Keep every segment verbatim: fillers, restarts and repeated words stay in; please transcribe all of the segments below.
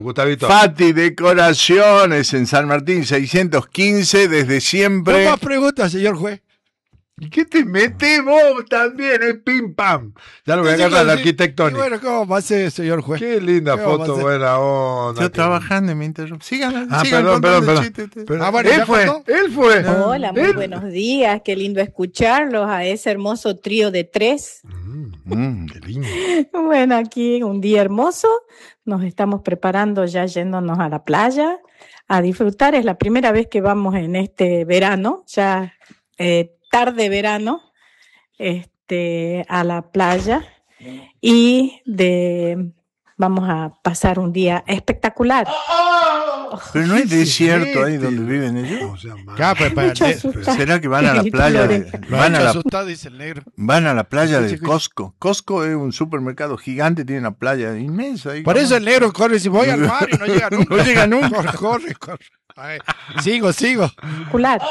Gustavito. Fati Decoraciones en San Martín seiscientos quince, desde siempre. No más preguntas, señor juez. ¿Y qué te metes vos también? Es pim pam. Ya lo voy a agarrar al arquitectónico. Y bueno, ¿cómo va a ser, señor juez? Qué linda foto, buena onda. Estoy trabajando y me interrumpo. Sigan, ah, sigan perdón, perdón, perdón. Chiste, chiste. Pero, ah, bueno, él fue, contó? él fue. Hola, muy él. buenos días. Qué lindo escucharlos a ese hermoso trío de tres. Mm, Mm. qué lindo. Bueno, aquí un día hermoso. Nos estamos preparando ya yéndonos a la playa a disfrutar. Es la primera vez que vamos en este verano, ya eh, tarde verano, este, a la playa y de vamos a pasar un día espectacular. Pero no hay ¿Qué desierto se ahí mete? donde viven ellos. O sea, man. Acá, pues, para Mucho de- asusta. ¿Será que van a la playa de, Lo van han a hecho la, asustado, dice el negro. van a la playa de Escucha, Costco? Costco es un supermercado gigante, tiene una playa inmensa ahí. Por eso el negro corre y dice, voy al mar y no llega nunca. No llega nunca. Corre, corre, corre. A ver, sigo, sigo. Espectacular.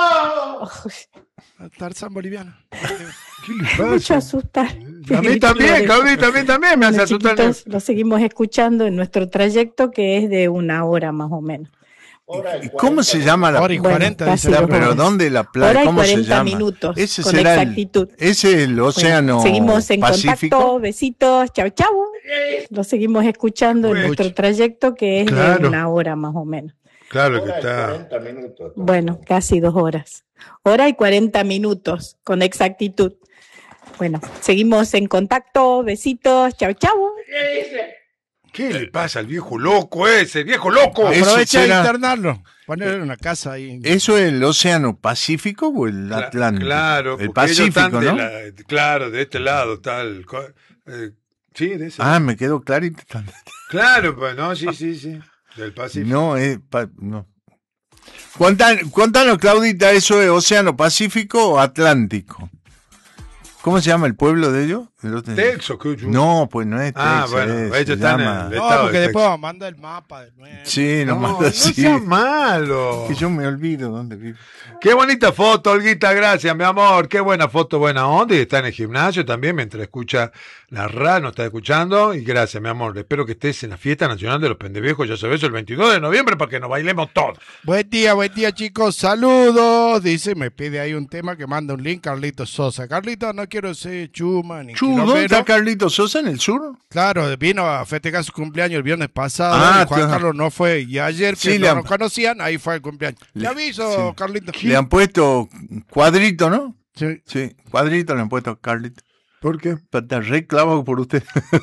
Tarzán boliviano. ¿Qué le Mucho pasa? asustar. A mí también, Claudita, a mí también me hace Bueno, asustar. chiquitos, lo seguimos escuchando en nuestro trayecto, que es de una hora más o menos. ¿Y cómo se llama la Hora y Bueno, cuarenta, casi dice la dos Pero horas. ¿dónde la playa? Hora y ¿Cómo se cuarenta llama? minutos, Ese con será exactitud. el, ese es el océano Bueno, seguimos en Pacífico. contacto, besitos, chau, chau. Lo seguimos escuchando en Bueno. nuestro trayecto, que es de Claro. una hora más o menos. Claro que está. Bueno, casi dos horas. Hora y cuarenta minutos, con exactitud. Bueno, seguimos en contacto, besitos, chau, chau. ¿Qué le pasa al viejo loco ese? ¡Viejo loco! Eso Aprovecha de será- internarlo. Ponerle una casa ahí. ¿Eso es el océano Pacífico o el Cla- Atlántico? Claro, el porque ellos están Pacífico, de ¿no? la- claro, de este lado, tal. co- eh, sí, de ese. Ah, me quedó clarito. Claro, pues, no, sí, sí, sí. Del Pacífico. No, es pa- no. Cuéntanos, cuéntanos, Claudita, ¿eso es océano Pacífico o Atlántico? ¿Cómo se llama el pueblo de ellos? El otro- Texas, que yo- No, pues no es Ah, Texas, bueno, es- ellos se están llama- en el No, estado porque de después Texas. manda el mapa de nuevo. Sí, No, nomás no así. sea malo. Que yo me olvido dónde vivo. Qué bonita foto, Olguita, gracias, mi amor. Qué buena foto, buena onda. Y está en el gimnasio también mientras escucha la radio, nos está escuchando. Y gracias, mi amor. Espero que estés en la Fiesta Nacional de los Pendeviejos, ya sabes, el veintidós de noviembre para que nos bailemos todos. Buen día, buen día, chicos. Saludos. Dice, me pide ahí un tema que manda un link, Carlitos Sosa. Carlitos, no quiero ser chuma ni Chu, ¿dónde quilombero. está Carlitos Sosa? ¿En el sur? Claro, vino a festejar su cumpleaños el viernes pasado. Ah, y Juan claro. Carlos no fue. Y ayer, que Sí, no le han- nos conocían, ahí fue el cumpleaños. Le Le- aviso, sí. Carlitos. Le han puesto cuadrito, ¿no? Sí. Sí, cuadrito le han puesto a Carlitos. ¿Por qué? Está re clavado por usted.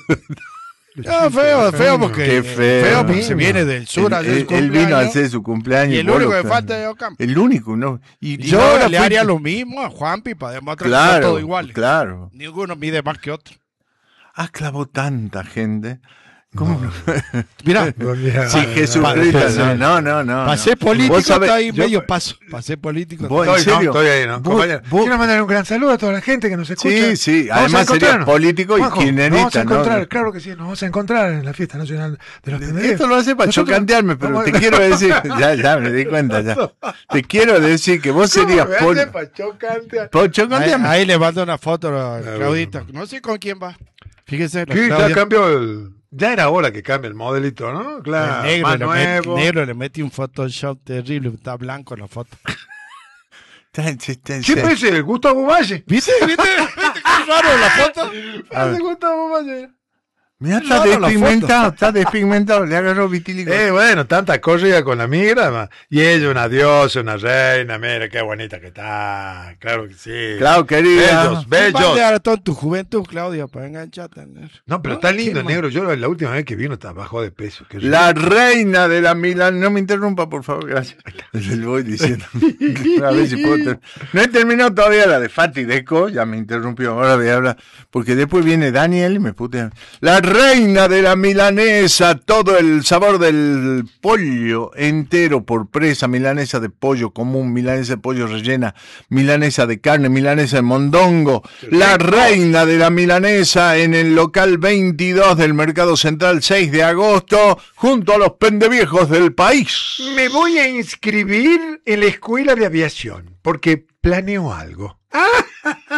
No, feo, feo porque. Qué feo. porque se viene del sur a hacer él, su él vino a cumpleaños. hacer su cumpleaños. Y el vos único lo- que falta es Ocampo. El único, ¿no? Y, y Yo ahora le fuiste- haría lo mismo a Juanpi para demostrar que Claro, son todos iguales. claro. Ninguno mide más que otro. Ah, clavó tanta gente. ¿Cómo? Mira, Sí, Jesucristo. No, no, no. no pasé no. político, Vos sabés- está ahí yo- medio paso. Pasé político. Vos- Estoy, ¿En serio? ¿no? Estoy ahí, ¿no? Vos- Compañero, vos- quiero mandar un gran saludo a toda la gente que nos escucha. Sí, sí. Vamos a Además sería encontrarnos. político y Juanjo, kirchnerista, nos vamos a ¿no? encontrar, claro que sí, nos vamos a encontrar en la Fiesta Nacional de los Pendeviejos. Esto lo hace para Nosotros- chocantearme, pero vamos te a- quiero decir, ya, ya me di cuenta, ya. Te quiero decir que vos ¿Cómo serías me pol- hace pa' chocantear? por Ahí, chocantearme. ahí le mando una foto a bueno. Claudita. No sé con quién va. Fíjese, la Sí, ya Claudia. cambió el... Ya era hora que cambie el modelito, ¿no? Claro, el negro, más le met- nuevo. negro le metí un Photoshop terrible. Está blanco en la foto. Está- está- está- ¿Qué parece el Gustavo Valle? ¿Viste? ¿Viste? ¿Viste qué raro la foto? Parece Gustavo Valle. Mira, está Raro la despigmentado, está despigmentado, le agarró vitíligo. Eh, bueno, tanta corrida con la migra, ma. Y ella una diosa, una reina, mira qué bonita que está. Claro que sí. Claro, querida. Bellos, bellos. Bellos. toda tu juventud, Claudia, para engancharte. No, pero está lindo el Qué negro. Yo la última vez que vino estaba bajó de peso. Qué rico. La reina de la Milán. No me interrumpa, por favor, gracias. Le voy diciendo. A ver si puedo ter- No he terminado todavía la de Fati Deco, ya me interrumpió. Ahora voy a hablar. Porque después viene Daniel y me putea. La reina de la milanesa, todo el sabor del pollo entero por presa, milanesa de pollo común, milanesa de pollo rellena, milanesa de carne, milanesa de mondongo. La reina de la milanesa en el local veintidós del Mercado Central, seis de agosto, junto a los pendeviejos del país. Me voy a inscribir en la escuela de aviación porque planeo algo.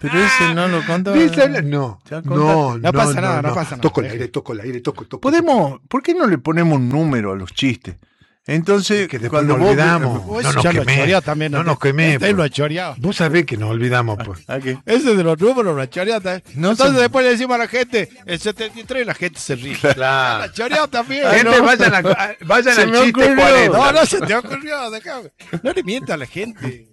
Pero ese no lo contó. Dice, no, no, no pasa nada, no pasa nada. Toco el aire, toco el aire, toco, toco. Podemos, ¿por qué no le ponemos un número a los chistes? Entonces, que después cuando nos vos- olvidamos. Vos No nos ya lo quemé. choreás también. No nos quemé. Este lo pues. ha choreado. Vos sabés que nos olvidamos, pues. ¿A qué? Ese de los números lo ha choreado también. No Entonces se- después le decimos a la gente el setenta y tres y la gente se ríe. Lo Claro. ha choreado también. Gente, ¿no? vayan, a- a- vayan Se al me chiste ocurrió. cuarenta. No, no se te ocurrió, déjame. No le mientas a la gente.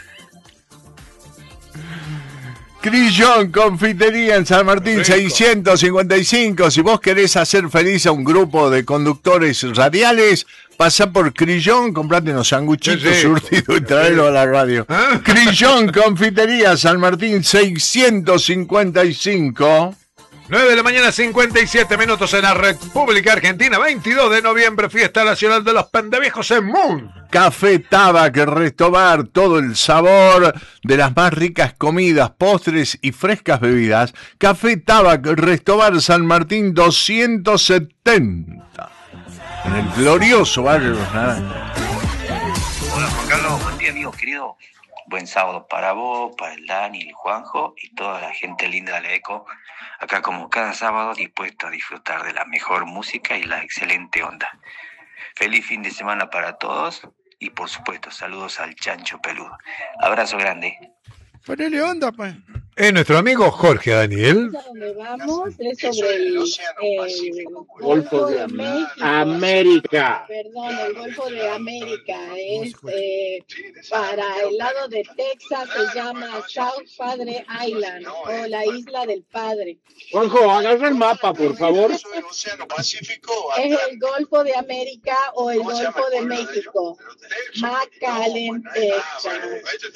Crillón Confitería en San Martín seiscientos cincuenta y cinco. Si vos querés hacer feliz a un grupo de conductores radiales, pasá por Crillón, comprate unos sanguchitos Sí, sí. surtidos y traelo a la radio. ¿Ah? Crillón Confitería San Martín seiscientos cincuenta y cinco. nueve de la mañana, cincuenta y siete minutos en la República Argentina. veintidós de noviembre, fiesta nacional de los pendeviejos en Moon. Café Tabac Restobar, todo el sabor de las más ricas comidas, postres y frescas bebidas. Café Tabac Restobar San Martín doscientos setenta. En el glorioso barrio de Los Naranjos. Hola Juan Carlos, buen día amigo querido. Buen sábado para vos, para el Dani, el Juanjo y toda la gente linda de la ECO. Acá como cada sábado dispuesto a disfrutar de la mejor música y la excelente onda. Feliz fin de semana para todos y por supuesto saludos al Chancho Peludo. Abrazo grande. Ponele onda, pues. Es nuestro amigo Jorge Daniel. Donde vamos es sobre el, el Golfo de América. Perdón, el Golfo de América. Es eh, para el lado de Texas, se llama South Padre Island o la Isla del Padre. Juanjo, agarra el mapa, por favor. Es el Golfo de América o el Golfo de México. McAllen, Texas.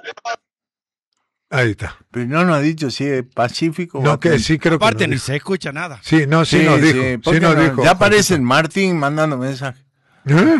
Ahí está. Pero no nos ha dicho si es Pacífico o No, que Atlántico. sí, creo que Aparte no ni dijo. se escucha nada. Sí, no, sí, Sí, nos dijo. sí, Sí, ¿por qué nos no? dijo. Ya aparece el Martín mandando mensajes. ¿Eh?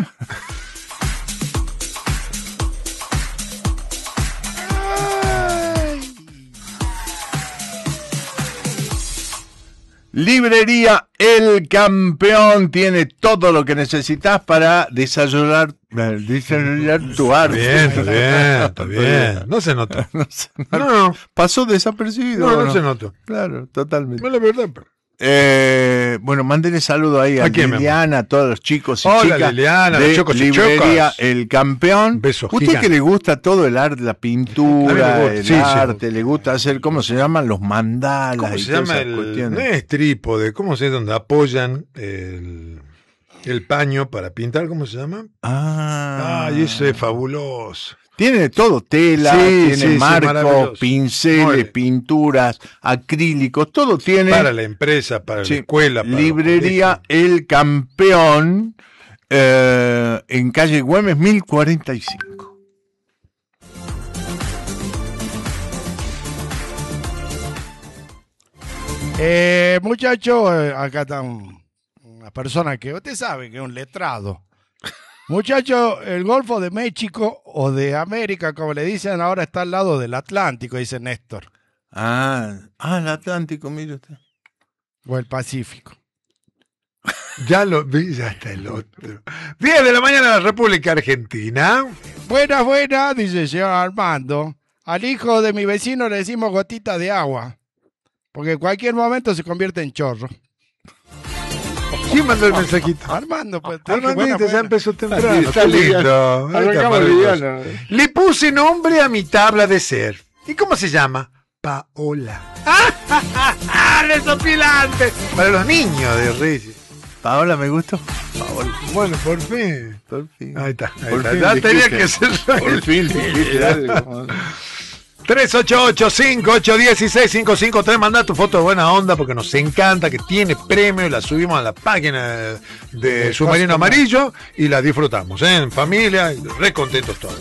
Librería El Campeón tiene todo lo que necesitas para desarrollar, eh, desarrollar tu arte. Bien, está bien, está bien. No se notó. No se- No, no, Pasó desapercibido. no, ¿o no no? se notó. Claro, totalmente. No es la verdad. pero- Eh, bueno, mándele saludo ahí a, ¿A quién, mi Liliana, a todos los chicos y Hola, chicas Liliana, de los chocos y Librería chocas. El Campeón. Besos Usted gigantes. que le gusta todo el arte, la A mí pintura, me gusta, el sí, sí. arte, le gusta hacer, ¿cómo se llaman? Los mandalas ¿Cómo y se todas llama esas el...? cuestiones. No es trípode, ¿cómo se llama? Donde apoyan el, el paño para pintar, ¿cómo se llama? Ah, Ay, eso es fabuloso. Tiene de todo, tela, Sí, tiene sí, sí, marcos, maravilloso. Muy pinceles, bien. pinturas, acrílicos, todo tiene. Para la empresa, para Sí. la escuela. Para Librería los El Campeón, eh, en calle Güemes mil cuarenta y cinco. Eh, muchacho, eh, acá está un- una persona que usted sabe que es un letrado. Muchacho, el Golfo de México o de América, como le dicen, ahora está al lado del Atlántico, dice Néstor, Ah, ah, el Atlántico, mire usted. o el Pacífico. Ya lo vi, ya está el otro. diez de la mañana en la República Argentina. Buenas, buenas, dice el señor Armando. Al hijo de mi vecino le decimos gotita de agua, porque en cualquier momento se convierte en chorro. ¿Quién mandó el mensajito? Armando, pues. dije, Armandito, buena, ya buena. empezó temprano. Está Qué liviano. lindo. Ay, qué Arrancamos maravilloso. liviano. Le puse nombre a mi tabla de ser. ¿Y cómo se llama? Paola. ¡Ah! ¡Resopilante! Para los niños de Reyes. Paola, me gustó. Bueno, por fin. Por fin. Ahí está. Ahí Por está. fin Ya tenía dijiste. que ser. Por fin dijiste algo. tres ocho ocho, cinco ocho uno seis, cinco cinco tres. Manda tu foto de buena onda porque nos encanta, que tiene premio y la subimos a la página de Submarino Amarillo y la disfrutamos, ¿eh? En familia, y re contentos todos.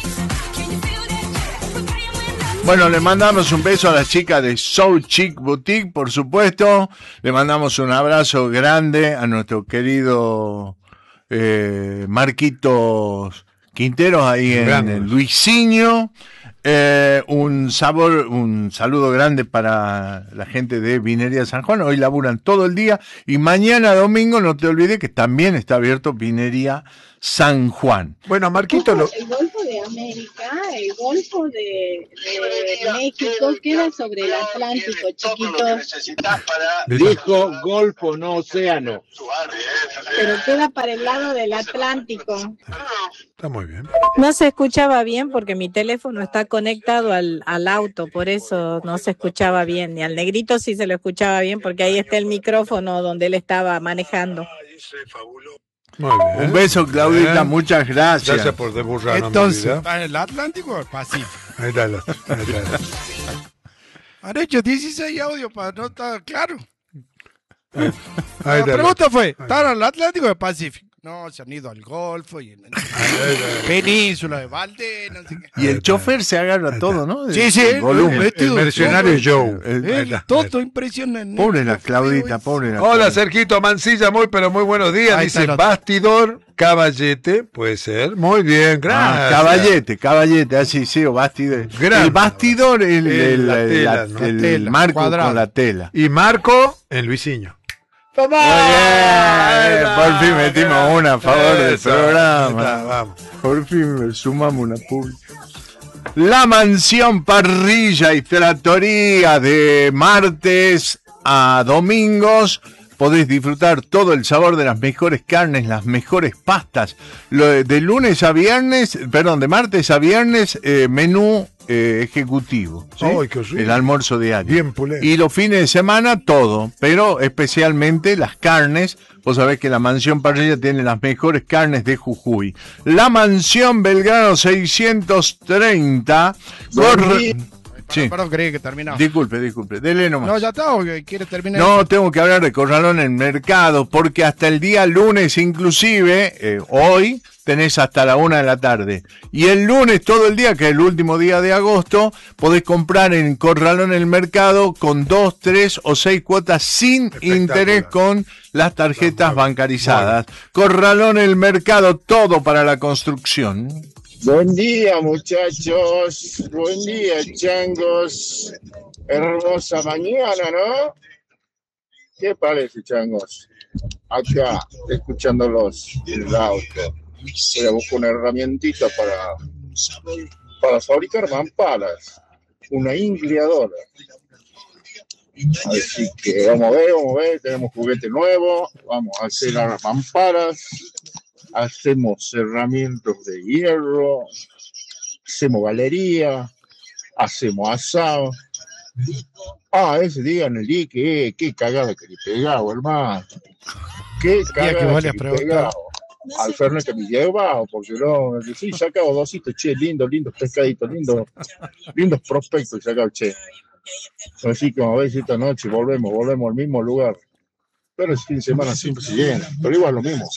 Bueno, le mandamos un beso a las chicas de So Chic Boutique, por supuesto. Le mandamos un abrazo grande a nuestro querido eh, Marquitos Quinteros ahí en, Grande. en Luisinho. Eh, un sabor, un saludo grande para la gente de Vinería San Juan. Hoy laburan todo el día y mañana domingo no te olvides que también está abierto Vinería San Juan. Bueno, Marquito lo... El Golfo de América, el Golfo de, de México queda sobre el Atlántico, chiquitos. Dijo Golfo, no océano. Pero queda para el lado del Atlántico. Está muy bien. No se escuchaba bien porque mi teléfono está conectado al, al auto, por eso no se escuchaba bien. Y al negrito sí se lo escuchaba bien porque ahí está el micrófono donde él estaba manejando. Muy bien. Un beso, Claudita, Bien. muchas gracias. Gracias por deburrarnos. Entonces, mi vida. ¿está en el Atlántico o el Pacífico? Ahí está, la- ahí está. Han hecho dieciséis audios para no estar claro. Ahí La está. pregunta fue, ¿están en el Atlántico o el Pacífico? No, se han ido al Golfo y en la península de Valdés, no sé qué. Y el chofer se agarra Ahí todo, está. ¿no? Sí, El- sí, el el- volumen. el- El mercenario Joe. El- Ahí El está. toto impresionante. Pobre la Claudita, pobre la Hola, Claudita. Sergito Mancilla, muy pero muy buenos días. Ahí está Dice el otro. Bastidor, Caballete, puede ser. Muy bien, gracias. Ah, caballete, caballete, así sí, o bastidor. Gran- El bastidor, el, El- el, la el- tela, la- ¿no? el Tela, marco cuadrado. con la tela. Y Marco en Luisinho. Muy bien, por fin metimos una a favor del Eso, ahí programa. está, vamos. Por fin sumamos una pública. La mansión parrilla y tratoría de martes a domingos. Podés disfrutar todo el sabor de las mejores carnes, las mejores pastas. Lo de, de lunes a viernes, perdón, de martes a viernes, eh, menú eh, ejecutivo. ¿sí? Ay, qué rico. El almuerzo diario. Bien pulento. Y los fines de semana todo, pero especialmente las carnes. Vos sabés que la mansión parrilla tiene las mejores carnes de Jujuy. La mansión Belgrano seiscientos treinta. Corre... Sí. Perdón, creí que terminaba. Disculpe, disculpe. Dele nomás. No, ya está, o que quiere terminar. No, tengo que hablar de Corralón en Mercado, porque hasta el día lunes inclusive, eh, hoy, tenés hasta la una de la tarde. Y el lunes todo el día, que es el último día de agosto, podés comprar en Corralón el Mercado con dos, tres o seis cuotas sin Espectacular. interés con las tarjetas Muy bien. bancarizadas. Corralón el Mercado, todo para la construcción. Buen día, muchachos. Buen día, changos. Hermosa mañana, ¿no? ¿Qué parece, changos? Acá, escuchándolos en el auto. Voy a buscar una herramientita para, para fabricar mamparas. Una incliadora. Así que vamos a ver, vamos a ver. Tenemos juguete nuevo. Vamos a hacer las mamparas. Hacemos cerramientos de hierro, hacemos galería, hacemos asado. Ah, ese día en el día que qué cagada que le pegaba, hermano. Qué que cagada vos que le le preguntás. pegaba. Al Fernet que me llevaba, porque no, sí, sacaba dositos, che, lindo, lindos pescaditos, lindos, lindos prospectos, y sacaba, che. Así que vamos a ver si esta noche volvemos, volvemos al mismo lugar. Pero el fin de semana siempre se llena, pero igual lo mismo.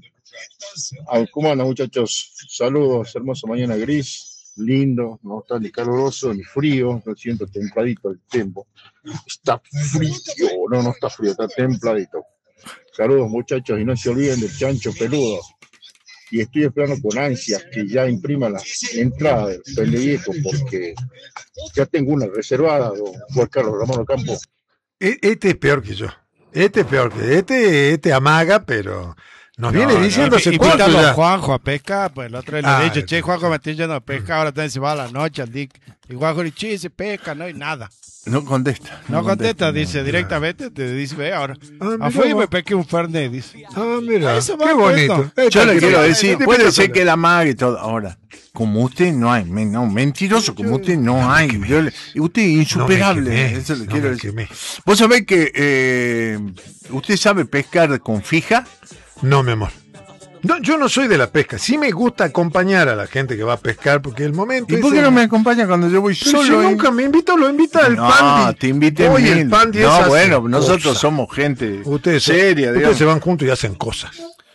Ah, ¿cómo andan, muchachos? Saludos, hermosa mañana gris, lindo, no está ni caluroso ni frío, lo siento templadito el tiempo. Está frío, no, no está frío, está templadito. Saludos, muchachos, y no se olviden del chancho peludo. Y estoy esperando con ansias que ya imprima la entrada del Pende Viejo, porque ya tengo una reservada, don Juan Carlos Ramón Ocampo. E- Este es peor que yo. Este es peor que este. Este amaga, pero nos viene no, diciendo hace cuánto Invitarlo a ya. Juanjo a pescar, pues el otro día le Ah, he dicho, che, sí. Juanjo, me estoy yendo a pescar, ahora también se va a la noche al dique. Y Juanjo dice, che, se pesca, no hay nada. No contesta. No contesta, no. dice directamente, te dice, ve ahora. Ah, mirá Ah, fui y vos. me pesqué un Fernet, dice. Ah, mira, Eso va qué bonito. puesto. Este Yo le tipo- quiero decir, este puede tipo ser solo. que la mague y todo. Ahora, como usted no hay, men- no, mentiroso como usted no hay. Yo le- usted es insuperable. No me quemé, Eso le no quiero me decir. quemé. Vos sabés que eh, usted sabe pescar con fija. No, mi amor. No, yo no soy de la pesca. Sí me gusta acompañar a la gente que va a pescar porque el momento ¿Y es por qué el- no me acompaña cuando yo voy Pero solo? si eh? nunca me invita, lo invita el No, Pandi. te invité Hoy mil. el Pandi es No, hace bueno, nosotros cosas. somos gente Ustedes, seria, ustedes digamos. se van juntos y hacen cosas.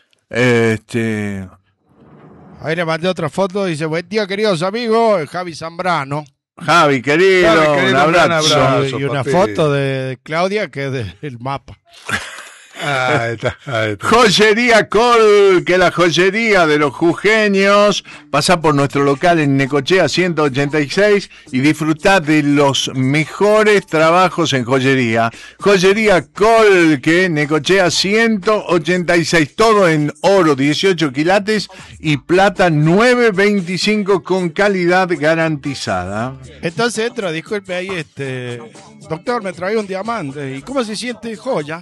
Este, Ahí le mandé otra foto, dice, buen día, queridos amigos, el Javi Zambrano. Javi, querido, Javi, querido, un un gran abrazo. abrazo. y una papi. foto de Claudia que es del mapa. Ahí está, ahí está. Joyería Col, que la joyería de los jujeños. Pasa por nuestro local en Necochea ciento ochenta y seis y disfrutar de los mejores trabajos en joyería. Joyería Col, que Necochea ciento ochenta y seis, todo en oro dieciocho quilates y plata nueve veinticinco con calidad garantizada. Entonces entra, disculpe ahí, este doctor, me trae un diamante. ¿Y cómo se siente joya?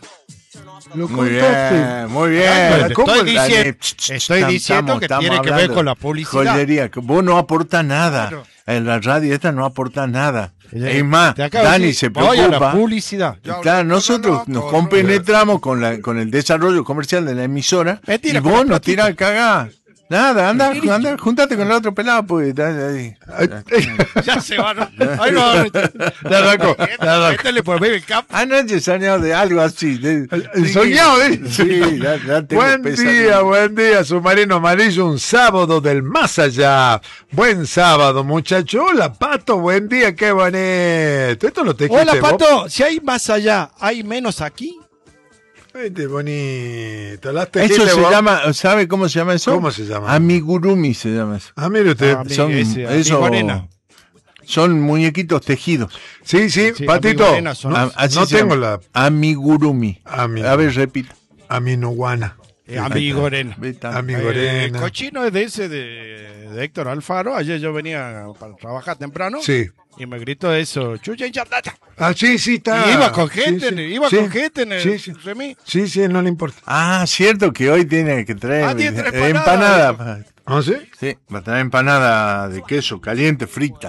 Lo muy bien, muy bien. Ah, estoy ¿Cómo? diciendo, estoy diciendo que tiene que ver con la publicidad. Joyería, que vos no aportás nada. Claro. En la radio esta no aporta nada. Eh, Es más, te acabo de Dani decir, se voy a la preocupa. publicidad. Y claro, nosotros nos compenetramos con, la, con el desarrollo comercial de la emisora. Mentira, y con vos la nos platita. tirás a cagar. Nada, anda, anda, juntate con el otro pelado, pues. Dale, ahí. Ya se va, ¿no? Ay, no, no. La arrancó, la arrancó. Métele por medio el campo. Anoche soñado de algo así. De, El soñado, ¿eh? Sí, ya, ya tengo Buen pesadillas. día, buen día, submarino amarillo, un sábado del más allá. Buen sábado, muchacho. Hola, Pato, buen día, qué bonito. Esto lo tejiste Hola, vos. Pato, si hay más allá, ¿hay menos aquí? Vete, bonito. Las Eso tejiste se vos. llama, ¿sabe cómo se llama eso? ¿Cómo se llama? Amigurumi se llama eso. Ah, mire usted. Ah, mi- Son, ese, eso, amigorena. son muñequitos tejidos. Sí, sí, Sí, Patito. amigorena son. No, A- así no se tengo llama. la Amigurumi. Ami- A ver, repita. aminoguana. Eh, Amigorena. Está. Amigorena. El cochino es de ese de, de Héctor Alfaro. Ayer yo venía para trabajar temprano. Sí. Y me gritó eso, chucha hinchata. Ah, sí, sí, está. Y iba con gente, Sí, sí. iba Sí. con gente en el Sí, sí. remis. Sí, sí, no le importa. Ah, cierto que hoy tiene que traer Ah, tiene eh, traer empanada. empanada. ¿Ah, sí? Sí, va a traer empanada de queso caliente, frita.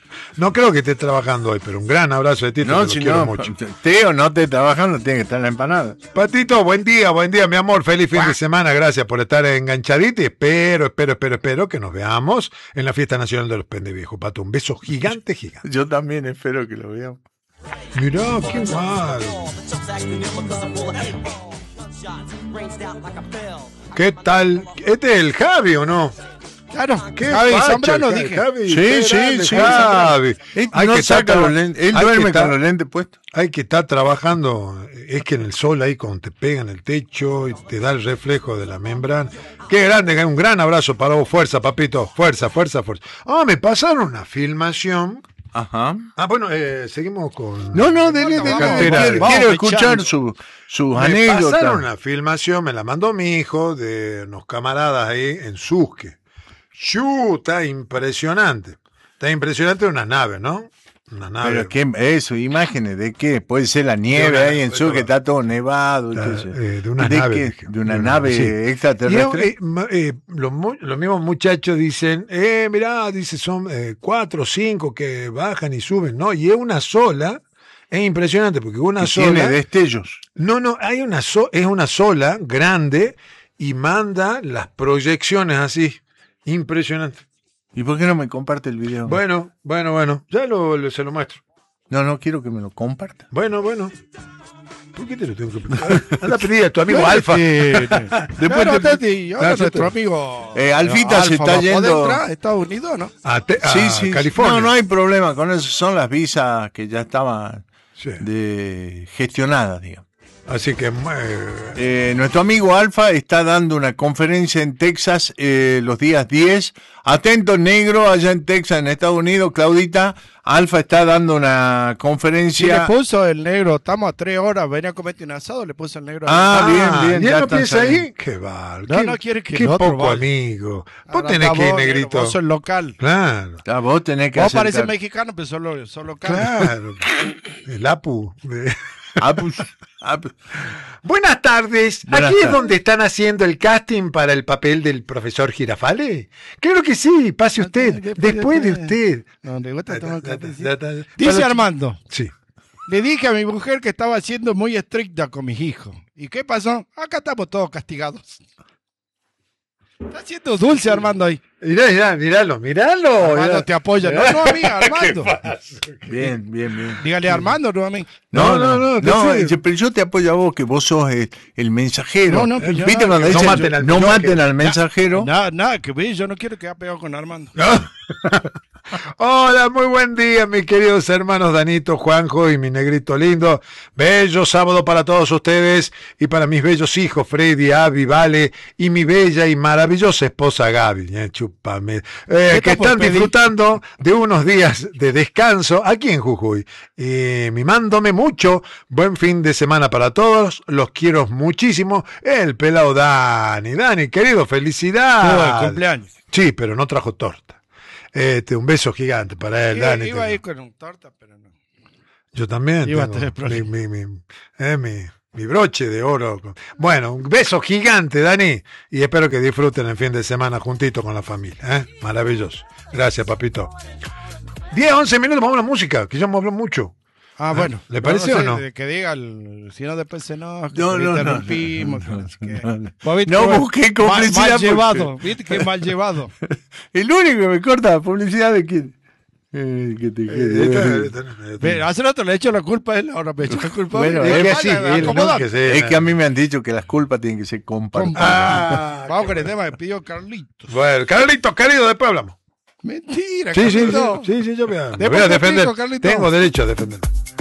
No creo que esté trabajando hoy, pero un gran abrazo de ti. No, te lo si quiero no, mucho. Teo no te trabajando, tiene que estar la empanada. Patito, buen día, buen día, mi amor. Feliz fin de semana. Gracias por estar enganchadito. Y espero, espero, espero, espero que nos veamos en la Fiesta Nacional de los Pendeviejos. Pato, un beso gigante, gigante. Yo también espero que lo veamos. Mirá, qué mal. ¿Qué tal? ¿Este es el Javi o no? Claro, ¿Qué Javi facha, Zambrano el dije. Javi, Sí, qué sí, grande, sí. Javi. Él Hay no que saca estar- los lentes, él hay que duerme estar- con los lentes puestos. Hay que estar trabajando, es que en el sol ahí cuando te pega en el techo y te da el reflejo de la membrana. Qué grande, un gran abrazo para vos, fuerza, papito, fuerza, fuerza, fuerza. Ah, me pasaron una filmación. Ajá. Ah, bueno, eh, seguimos con... No, no, dele, Vamos, dele. cartera. Quiero, vamos quiero echando. escuchar su, sus Me anécdotas. pasaron una filmación, me la mandó mi hijo de unos camaradas ahí en Susque. ¡Chu! Está impresionante. Está impresionante una nave, ¿no? Una nave. Pero qué, eso, imágenes de qué, puede ser la nieve De una- ahí en de sur una- que está todo nevado. Ah, qué sé yo. eh, de una ¿De nave, qué? dije. De una De una- nave sí. extraterrestre. Y, eh, ma- eh, los, mu- los mismos muchachos dicen, eh, mirá, dice, son eh, cuatro o cinco que bajan y suben, ¿no? Y es una sola, es impresionante porque una que sola... tiene destellos. No, no, hay una so- es una sola, grande, y manda las proyecciones así. Impresionante. ¿Y por qué no me comparte el video? Bueno, bueno, bueno, ya lo, lo- se lo muestro. No, no quiero que me lo comparta. Bueno, bueno. ¿Por qué te lo tengo que pedir? Anda a pedir a tu amigo Alfa. Después Después te- Tati, ahora Ah, sí, nuestro te- amigo Eh, Alfita se Alfa está va a poder yendo- entrar a Estados Unidos, ¿no? A, te- a Sí, sí. California. No, no hay problema con eso. Son las visas que ya estaban Sí. de, gestionadas, digamos. Así que... eh, Eh, nuestro amigo Alfa está dando una conferencia en Texas eh, los días diez. Atento, negro, allá en Texas, en Estados Unidos. Claudita, Alfa está dando una Sí, le conferencia. puso el negro, estamos a tres horas, venía a comerte un asado, le puso el negro. Ah, bien, bien, ¿y él ya no están piensa saliendo. ahí? Qué val. No, qué, no quiere que qué el otro poco vaya. amigo. Vos Ahora tenés está que ir, vos, negro, negrito. Vos sos local. Claro, Ah, vos tenés que Vos hacer. pareces mexicano, pero solo, sos local. claro. El Apu. de- Ah, pues, ah, pues. Buenas tardes. Buenas ¿Aquí es tardes. donde están haciendo el casting para el papel del profesor Girafale? Claro que sí, pase usted. Después Después de de- usted. No, le gusta tomar Ya, ya, café, sí. ya, ya. Dice Para- Armando, Sí. le dije a mi mujer que estaba siendo muy estricta con mis hijos. ¿Y qué pasó? Acá estamos todos castigados. Está siendo dulce Armando ahí. Mirá, mirá, miralo, miralo. Armando mirá. te apoya. No, no a mí, a Armando. Bien, bien, bien. Dígale a Armando, no a mí. No, no, no, te no, sigue. eh, pero yo te apoyo a vos, que vos sos el, el mensajero. No, no, que yo- ¿Viste cuando no dicen, maten al no mensaje. maten al mensajero? Nada, nada, que ve, yo no quiero que haya pegado con Armando. Hola, muy buen día, mis queridos hermanos Danito, Juanjo y mi negrito lindo. Bello sábado para todos ustedes y para mis bellos hijos Freddy, Avi, Vale y mi bella y maravillosa esposa Gaby. Eh, chúpame. Eh, que están disfrutando de unos días de descanso aquí en Jujuy. Eh, mimándome mucho. Buen fin de semana para todos. Los quiero muchísimo. El pelado Dani. Dani, querido, felicidades. No, cumpleaños. Sí, pero no trajo torta. Este, un beso gigante para él, Sí, Dani. iba te- a ir con un torta, pero no. Yo también Iba a tengo tener mi, problemas. mi, mi, eh, mi, mi broche de oro. Bueno, un beso gigante, Dani, y espero que disfruten el fin de semana juntito con la familia. ¿eh? Maravilloso. Gracias, papito. diez, once minutos, vamos a la música, que ya hemos hablado mucho. Ah, bueno. ¿Le pareció sé, o no? de Que diga, el- si no después se enoja, que No, te no, no, interrumpimos. no, no, que- que- no, no. Vos viste No que- busqué mal- complicidad Mal porque- llevado, viste que mal llevado. El único que me corta la publicidad de quién. Eh, que te quede. Eh, esta- esta- Ve, hace rato le he hecho la culpa a él, ahora me he hecho la culpa a Bueno, mí. es que Vaya, así, él, ¿no? acomodate. Que se- Es que a mí me han dicho que las culpas tienen que ser compartidas. Ah, Vamos con el tema que pidió Carlitos. Bueno, Carlitos, querido, después hablamos. Mentira, Sí, sí, sí, Carlitos. sí, sí, yo voy a, me Después voy a te defender. explico, Carlitos. Tengo derecho a defender.